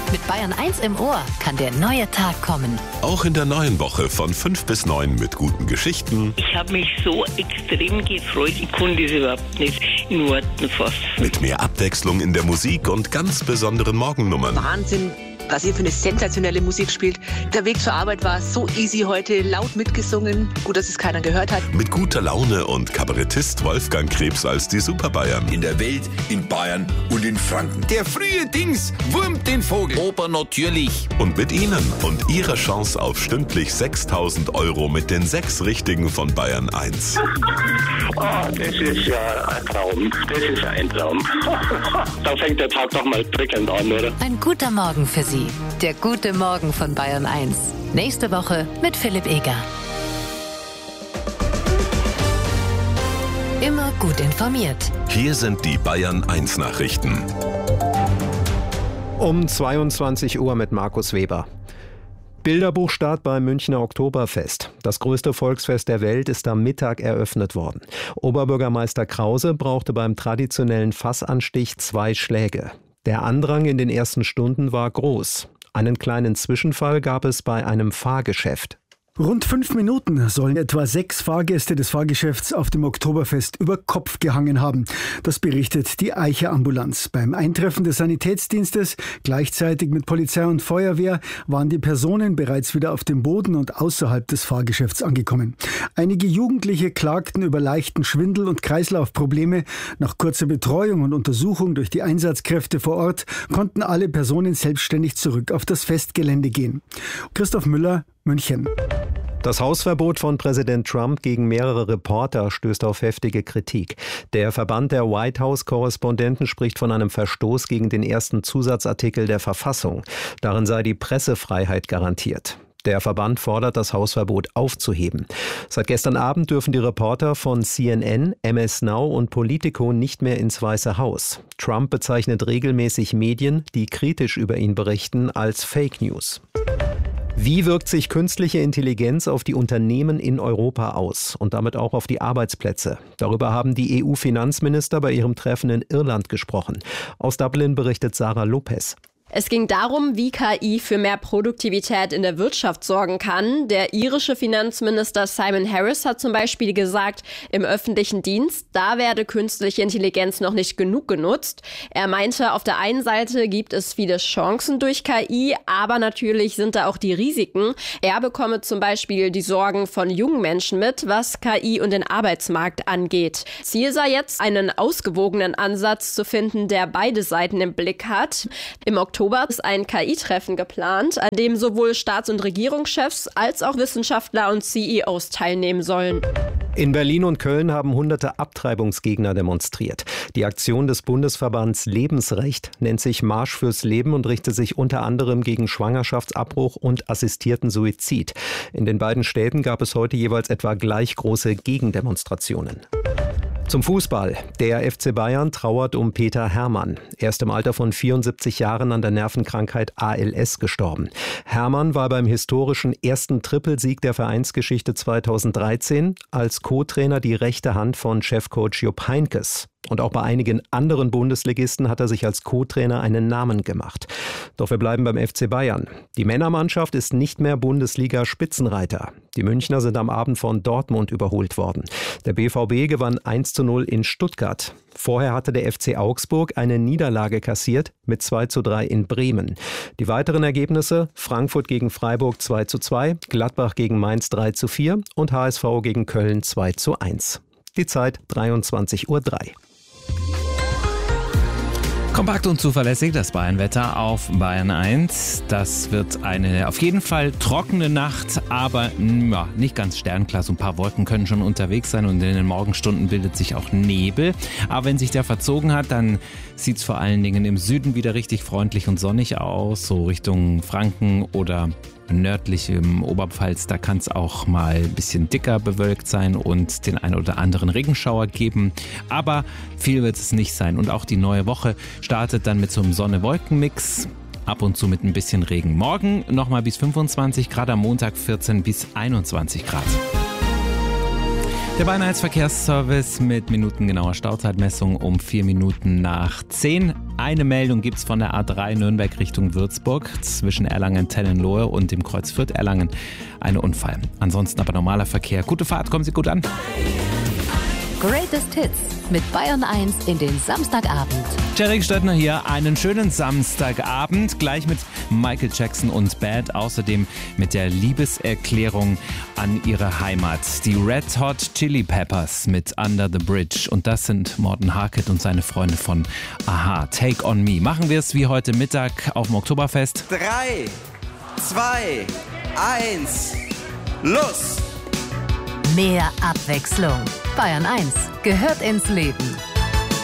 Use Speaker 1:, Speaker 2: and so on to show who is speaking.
Speaker 1: Mit Bayern 1 im Ohr kann der neue Tag kommen.
Speaker 2: Auch in der neuen Woche von 5 bis 9 mit guten Geschichten.
Speaker 3: Ich habe mich so extrem gefreut, ich konnte es überhaupt nicht in Worten fassen.
Speaker 2: Mit mehr Abwechslung in der Musik und ganz besonderen Morgennummern.
Speaker 4: Wahnsinn, was ihr für eine sensationelle Musik spielt. Der Weg zur Arbeit war so easy heute, laut mitgesungen. Gut, dass es keiner gehört hat.
Speaker 2: Mit guter Laune und Kabarettist Wolfgang Krebs als die Superbayern.
Speaker 5: In der Welt, in Bayern und in Franken. Der frühe Dings wurmt den Vogel.
Speaker 6: Oper natürlich.
Speaker 2: Und mit Ihnen und Ihrer Chance auf stündlich 6.000 € mit den 6 Richtigen von Bayern 1.
Speaker 7: Oh, das ist ja ein Traum. Das ist ein Traum. Da fängt der Tag doch mal prickelnd an, oder?
Speaker 1: Ein guter Morgen für Sie. Der gute Morgen von Bayern 1. Nächste Woche mit Philipp Eger. Immer gut informiert.
Speaker 2: Hier sind die Bayern 1 Nachrichten.
Speaker 8: Um 22 Uhr mit Markus Weber. Bilderbuchstart beim Münchner Oktoberfest. Das größte Volksfest der Welt ist am Mittag eröffnet worden. Oberbürgermeister Krause brauchte beim traditionellen Fassanstich 2 Schläge. Der Andrang in den ersten Stunden war groß. Einen kleinen Zwischenfall gab es bei einem Fahrgeschäft.
Speaker 9: Rund 5 Minuten sollen etwa 6 Fahrgäste des Fahrgeschäfts auf dem Oktoberfest über Kopf gehangen haben. Das berichtet die Eicher Ambulanz. Beim Eintreffen des Sanitätsdienstes, gleichzeitig mit Polizei und Feuerwehr, waren die Personen bereits wieder auf dem Boden und außerhalb des Fahrgeschäfts angekommen. Einige Jugendliche klagten über leichten Schwindel und Kreislaufprobleme. Nach kurzer Betreuung und Untersuchung durch die Einsatzkräfte vor Ort konnten alle Personen selbstständig zurück auf das Festgelände gehen. Christoph Müller, München.
Speaker 8: Das Hausverbot von Präsident Trump gegen mehrere Reporter stößt auf heftige Kritik. Der Verband der White House-Korrespondenten spricht von einem Verstoß gegen den ersten Zusatzartikel der Verfassung. Darin sei die Pressefreiheit garantiert. Der Verband fordert, das Hausverbot aufzuheben. Seit gestern Abend dürfen die Reporter von CNN, MS Now und Politico nicht mehr ins Weiße Haus. Trump bezeichnet regelmäßig Medien, die kritisch über ihn berichten, als Fake News. Wie wirkt sich künstliche Intelligenz auf die Unternehmen in Europa aus und damit auch auf die Arbeitsplätze? Darüber haben die EU-Finanzminister bei ihrem Treffen in Irland gesprochen. Aus Dublin berichtet Sarah Lopez.
Speaker 10: Es ging darum, wie KI für mehr Produktivität in der Wirtschaft sorgen kann. Der irische Finanzminister Simon Harris hat zum Beispiel gesagt, im öffentlichen Dienst, da werde künstliche Intelligenz noch nicht genug genutzt. Er meinte, auf der einen Seite gibt es viele Chancen durch KI, aber natürlich sind da auch die Risiken. Er bekomme zum Beispiel die Sorgen von jungen Menschen mit, was KI und den Arbeitsmarkt angeht. Ziel sei jetzt, einen ausgewogenen Ansatz zu finden, der beide Seiten im Blick hat. Im Oktober ist ein KI-Treffen geplant, an dem sowohl Staats- und Regierungschefs als auch Wissenschaftler und CEOs teilnehmen sollen.
Speaker 8: In Berlin und Köln haben hunderte Abtreibungsgegner demonstriert. Die Aktion des Bundesverbands Lebensrecht nennt sich Marsch fürs Leben und richtet sich unter anderem gegen Schwangerschaftsabbruch und assistierten Suizid. In den beiden Städten gab es heute jeweils etwa gleich große Gegendemonstrationen. Zum Fußball. Der FC Bayern trauert um Peter Herrmann. Er ist im Alter von 74 Jahren an der Nervenkrankheit ALS gestorben. Herrmann war beim historischen ersten Trippelsieg der Vereinsgeschichte 2013 als Co-Trainer die rechte Hand von Chefcoach Jupp Heynckes. Und auch bei einigen anderen Bundesligisten hat er sich als Co-Trainer einen Namen gemacht. Doch wir bleiben beim FC Bayern. Die Männermannschaft ist nicht mehr Bundesliga-Spitzenreiter. Die Münchner sind am Abend von Dortmund überholt worden. Der BVB gewann 1:0 in Stuttgart. Vorher hatte der FC Augsburg eine Niederlage kassiert mit 2:3 in Bremen. Die weiteren Ergebnisse: Frankfurt gegen Freiburg 2:2, Gladbach gegen Mainz 3:4 und HSV gegen Köln 2:1. Die Zeit 23:03 Uhr.
Speaker 6: Kompakt und zuverlässig das Bayernwetter auf Bayern 1. Das wird eine auf jeden Fall trockene Nacht, aber nicht ganz sternklar. So ein paar Wolken können schon unterwegs sein und in den Morgenstunden bildet sich auch Nebel. Aber wenn sich der verzogen hat, dann sieht es vor allen Dingen im Süden wieder richtig freundlich und sonnig aus, so Richtung Franken oder nördlichem Oberpfalz, da kann es auch mal ein bisschen dicker bewölkt sein und den ein oder anderen Regenschauer geben. Aber viel wird es nicht sein. Und auch die neue Woche startet dann mit so einem Sonne-Wolken-Mix. Ab und zu mit ein bisschen Regen. Morgen nochmal bis 25 Grad, am Montag 14 bis 21 Grad. Der Bayern 1 Verkehrsservice mit minutengenauer Stauzeitmessung um 4 Minuten nach 10. Eine Meldung gibt es von der A3 Nürnberg Richtung Würzburg zwischen Erlangen-Tellenlohe und dem Kreuz Fürth-Erlangen. Ein Unfall. Ansonsten aber normaler Verkehr. Gute Fahrt, kommen Sie gut an.
Speaker 1: Greatest Hits mit Bayern 1 in den Samstagabend.
Speaker 6: Jerry Stöttner hier, einen schönen Samstagabend, gleich mit Michael Jackson und Bad, außerdem mit der Liebeserklärung an ihre Heimat. Die Red Hot Chili Peppers mit Under the Bridge und das sind Morten Harket und seine Freunde von Aha, Take on Me. Machen wir es wie heute Mittag auf dem Oktoberfest.
Speaker 11: 3, 2, 1, los!
Speaker 1: Mehr Abwechslung. Bayern 1 gehört ins Leben.